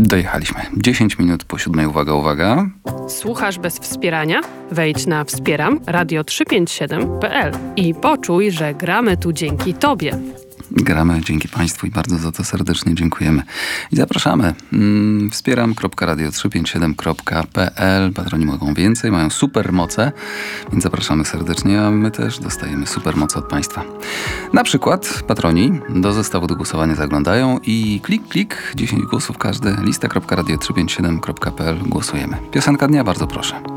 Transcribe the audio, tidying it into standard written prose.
Dojechaliśmy. 10 minut po 7. Uwaga, uwaga. Słuchasz bez wspierania? Wejdź na wspieram radio357.pl i poczuj, że gramy tu dzięki Tobie. Gramy dzięki Państwu i bardzo za to serdecznie dziękujemy. I zapraszamy. Wspieram.radio357.pl. Patroni mogą więcej, mają supermoce, więc zapraszamy serdecznie, a my też dostajemy supermoce od Państwa. Na przykład patroni do zestawu do głosowania zaglądają i klik, 10 głosów każdy, lista.radio357.pl, głosujemy. Piosenka dnia, bardzo proszę.